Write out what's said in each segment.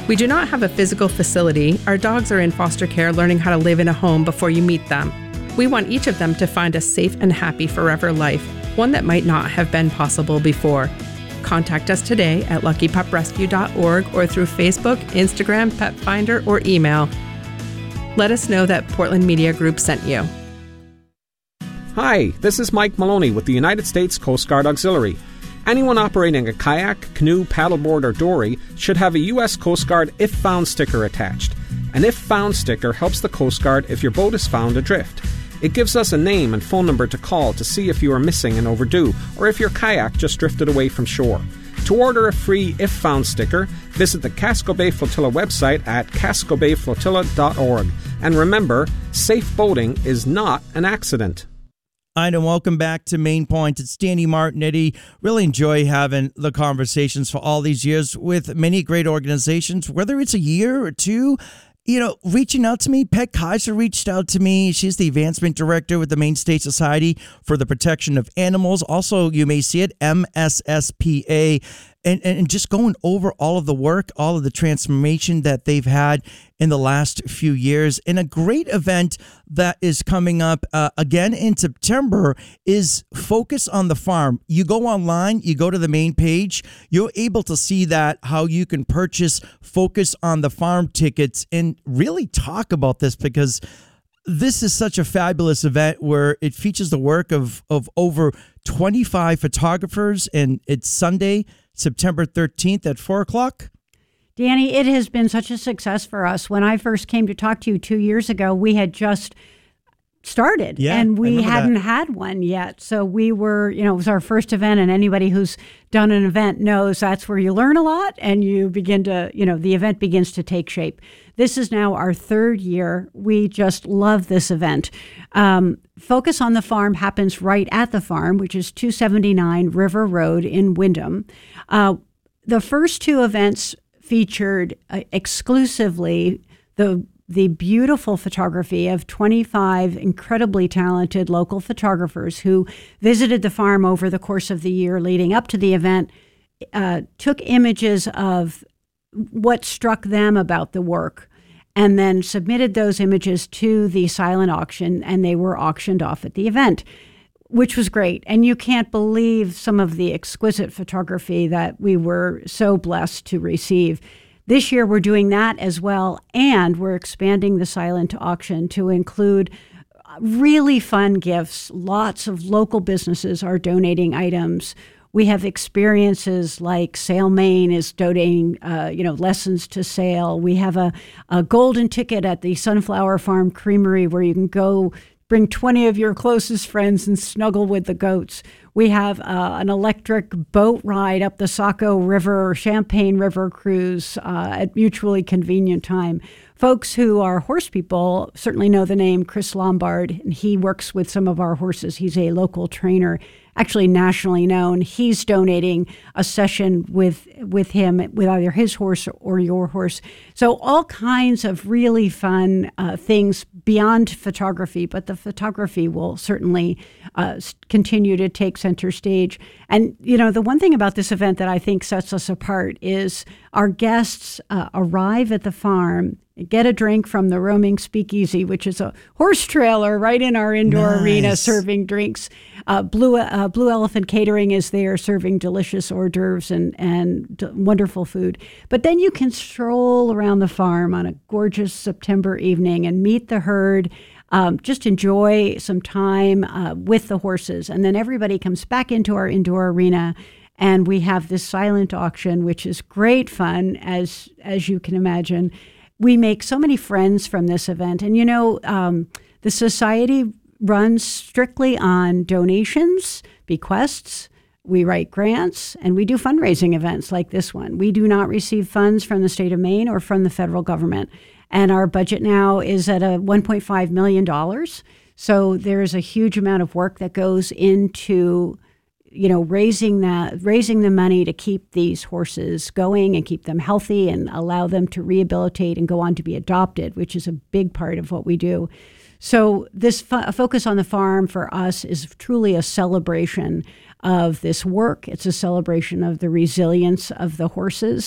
We do not have a physical facility. Our dogs are in foster care learning how to live in a home before you meet them. We want each of them to find a safe and happy forever life, one that might not have been possible before. Contact us today at luckypuprescue.org or through Facebook, Instagram, Pet Finder, or email. Let us know that Portland Media Group sent you. Hi, this is Mike Maloney with the United States Coast Guard Auxiliary. Anyone operating a kayak, canoe, paddleboard, or dory should have a U.S. Coast Guard If Found sticker attached. An If Found sticker helps the Coast Guard if your boat is found adrift. It gives us a name and phone number to call to see if you are missing and overdue, or if your kayak just drifted away from shore. To order a free If Found sticker, visit the Casco Bay Flotilla website at cascobayflotilla.org. And remember, safe boating is not an accident. Hi, and welcome back to Main Point. It's Danny Martinetti. Really enjoy having the conversations for all these years with many great organizations, whether it's a year or two. You know, reaching out to me, Pet Kaiser reached out to me. She's the advancement director with the Maine State Society for the Protection of Animals. Also, you may see it, MSSPA. And just going over all of the work, all of the transformation that they've had in the last few years. And a great event that is coming up again in September is Focus on the Farm. You go online, you go to the main page, you're able to see that, how you can purchase Focus on the Farm tickets and really talk about this, because this is such a fabulous event where it features the work of over 25 photographers, and it's Sunday, September 13th at 4 o'clock. Danny, it has been such a success for us. When I first came to talk to you 2 years ago, we had just started and we hadn't had one yet. So we were, it was our first event, and anybody who's done an event knows that's where you learn a lot and you begin to, the event begins to take shape. This is now our third year. We just love this event. Focus on the Farm happens right at the farm, which is 279 River Road in Windham. The first two events featured exclusively the beautiful photography of 25 incredibly talented local photographers who visited the farm over the course of the year leading up to the event, took images of what struck them about the work, and then submitted those images to the silent auction, and they were auctioned off at the event, which was great. And you can't believe some of the exquisite photography that we were so blessed to receive. This year, we're doing that as well, and we're expanding the silent auction to include really fun gifts. Lots of local businesses are donating items. We have experiences like Sail Maine is donating, lessons to sail. We have a golden ticket at the Sunflower Farm Creamery where you can go bring 20 of your closest friends and snuggle with the goats. We have an electric boat ride up the Saco River or Champagne River cruise at mutually convenient time. Folks who are horse people certainly know the name Chris Lombard, and he works with some of our horses. He's a local trainer, actually nationally known. He's donating a session with him, with either his horse or your horse. So all kinds of really fun things beyond photography, but the photography will certainly continue to take center stage. And, the one thing about this event that I think sets us apart is our guests arrive at the farm, get a drink from the Roaming Speakeasy, which is a horse trailer right in our indoor arena serving drinks. Blue Elephant Catering is there serving delicious hors d'oeuvres and wonderful food. But then you can stroll around the farm on a gorgeous September evening and meet the herd, just enjoy some time with the horses. And then everybody comes back into our indoor arena, and we have this silent auction, which is great fun, as you can imagine. We make so many friends from this event. And, the society runs strictly on donations, bequests. We write grants, and we do fundraising events like this one. We do not receive funds from the state of Maine or from the federal government. And our budget now is at a $1.5 million. So there's a huge amount of work that goes into raising the money to keep these horses going and keep them healthy and allow them to rehabilitate and go on to be adopted, which is a big part of what we do. So this Focus on the Farm for us is truly a celebration of this work. It's a celebration of the resilience of the horses.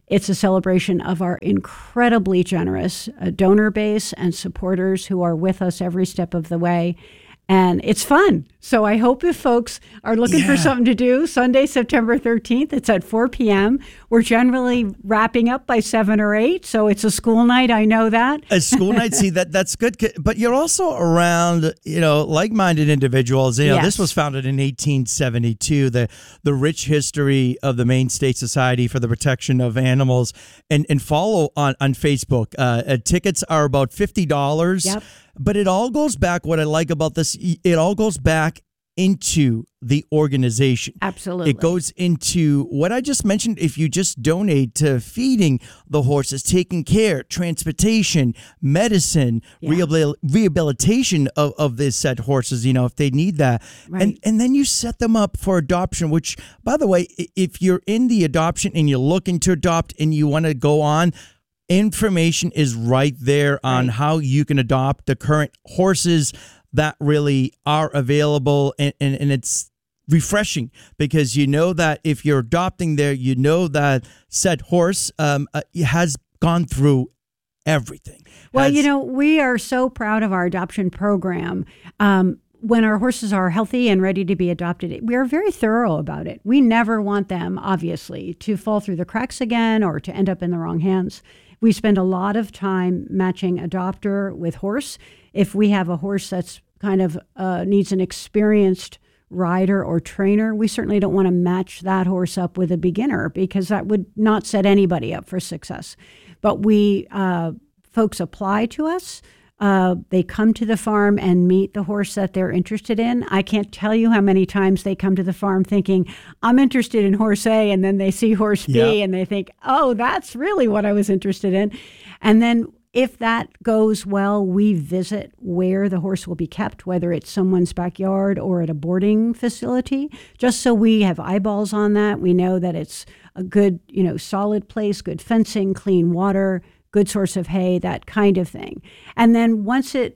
It's a celebration of our incredibly generous donor base and supporters who are with us every step of the way. And it's fun. So I hope if folks are looking for something to do, Sunday, September 13th, it's at 4 p.m. We're generally wrapping up by 7 or 8. So it's a school night. I know that. A school night. See, that's good. But you're also around, like-minded individuals. This was founded in 1872, the rich history of the Maine State Society for the Protection of Animals. And follow on Facebook. Tickets are about $50. Yep. But it all goes back, what I like about this, it all goes back into the organization. Absolutely. It goes into what I just mentioned. If you just donate to feeding the horses, taking care, transportation, medicine, rehabilitation of the said horses, if they need that. Right. And then you set them up for adoption, which, by the way, if you're in the adoption and you're looking to adopt and you want to go on, information is right there on how you can adopt the current horses that really are available. And it's refreshing because you know that if you're adopting there, you know that said horse has gone through everything. Well, we are so proud of our adoption program. When our horses are healthy and ready to be adopted, we are very thorough about it. We never want them, obviously, to fall through the cracks again or to end up in the wrong hands. We spend a lot of time matching adopter with horse. If we have a horse that's kind of needs an experienced rider or trainer, we certainly don't want to match that horse up with a beginner because that would not set anybody up for success. But folks apply to us. They come to the farm and meet the horse that they're interested in. I can't tell you how many times they come to the farm thinking, I'm interested in horse A, and then they see horse B and they think, oh, that's really what I was interested in. And then if that goes well, we visit where the horse will be kept, whether it's someone's backyard or at a boarding facility, just so we have eyeballs on that. We know that it's a good, solid place, good fencing, clean water, good source of hay, that kind of thing. And then once the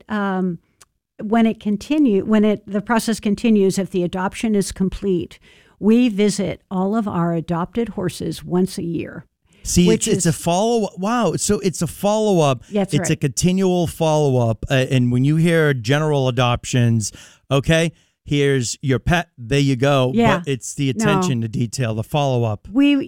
process continues, if the adoption is complete, we visit all of our adopted horses once a year. See, it's a follow-up. Wow. So it's a follow-up. That's it's a continual follow-up. And when you hear general adoptions, okay, here's your pet, there you go. Yeah. But it's the attention to detail, the follow-up.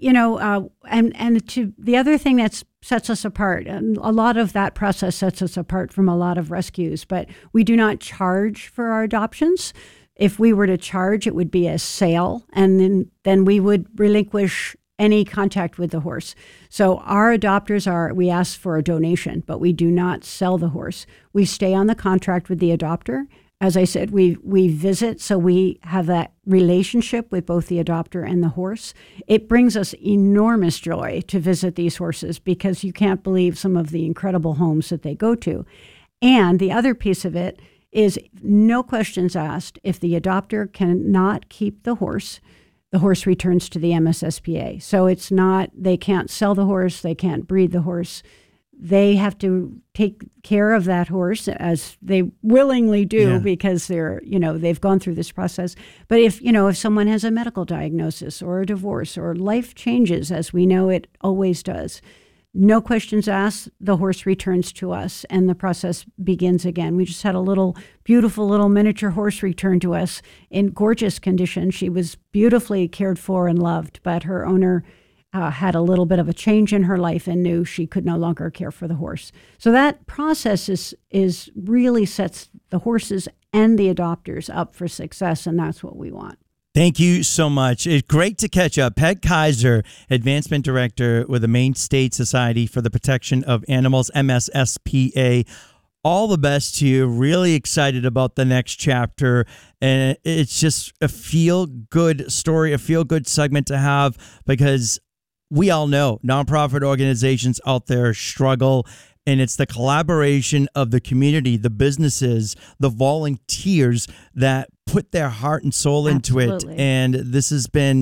The other thing that sets us apart, and a lot of that process sets us apart from a lot of rescues, but we do not charge for our adoptions. If we were to charge, it would be a sale, and then we would relinquish any contact with the horse. So our adopters we ask for a donation, but we do not sell the horse. We stay on the contract with the adopter. As I said, we visit, so we have that relationship with both the adopter and the horse. It brings us enormous joy to visit these horses because you can't believe some of the incredible homes that they go to. And the other piece of it is no questions asked. If the adopter cannot keep the horse returns to the MSSPA. So it's not, they can't sell the horse, they can't breed the horse. They have to take care of that horse as they willingly do because they've gone through this process. But if someone has a medical diagnosis or a divorce or life changes, as we know it always does, no questions asked, the horse returns to us and the process begins again. We just had a beautiful little miniature horse return to us in gorgeous condition. She was beautifully cared for and loved, but her owner had a little bit of a change in her life and knew she could no longer care for the horse. So that process is really sets the horses and the adopters up for success, and that's what we want. Thank you so much. It's great to catch up. Peg Kaiser, Advancement Director with the Maine State Society for the Protection of Animals, MSSPA. All the best to you. Really excited about the next chapter. And it's just a feel-good story, a feel-good segment to have because we all know nonprofit organizations out there struggle. And it's the collaboration of the community, the businesses, the volunteers that put their heart and soul into it. And this has been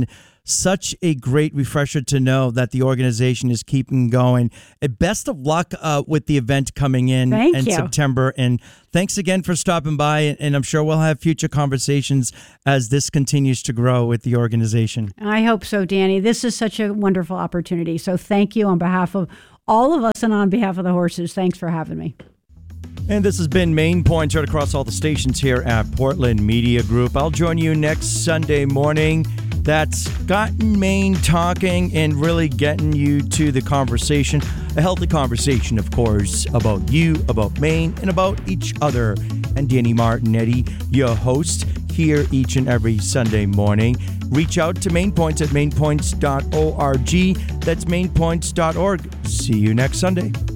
such a great refresher to know that the organization is keeping going. Best of luck with the event coming in September. And thanks again for stopping by. And I'm sure we'll have future conversations as this continues to grow with the organization. I hope so, Danny. This is such a wonderful opportunity. So thank you on behalf of all of us and on behalf of the horses. Thanks for having me. And this has been Main Points right across all the stations here at Portland Media Group. I'll join you next Sunday morning. That's gotten Maine talking and really getting you to the conversation. A healthy conversation, of course, about you, about Maine, and about each other. And Danny Martinetti, your host, here each and every Sunday morning. Reach out to Main Points at mainpoints.org. That's mainpoints.org. See you next Sunday.